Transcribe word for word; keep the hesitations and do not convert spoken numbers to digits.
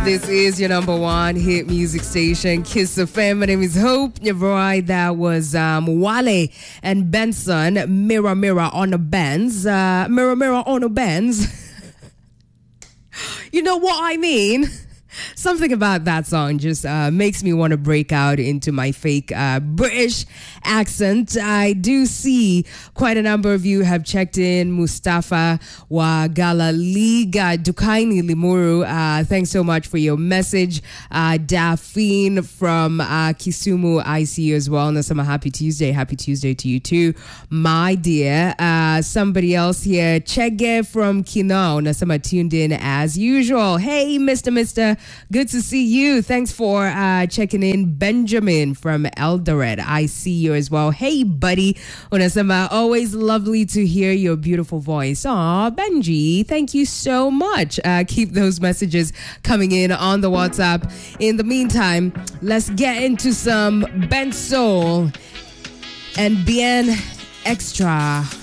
This is your number one hit music station, Kiss F M. My name is Hope Nyavroy. That was um, Wale and Benson, Mirror Mirror on the Benz. Uh, mirror Mirror on the Benz. You know what I mean? Something about that song just uh, makes me want to break out into my fake uh, British accent. I do see quite a number of you have checked in. Mustafa Wagala Liga Dukaini Limuru. Uh, thanks so much for your message. Uh, Daphne from uh, Kisumu, I see you as well. Nasama, happy Tuesday. Happy Tuesday to you too, my dear. Uh, somebody else here. Chege from Kinau. Nasama tuned in as usual. Hey, Mister Mister Good to see you. Thanks for uh, checking in. Benjamin from Eldoret. I see you as well. Hey, buddy. Unasama, always lovely to hear your beautiful voice. Aw, Benji, thank you so much. Uh, keep those messages coming in on the WhatsApp. In the meantime, let's get into some Ben Soul and Bien Extra.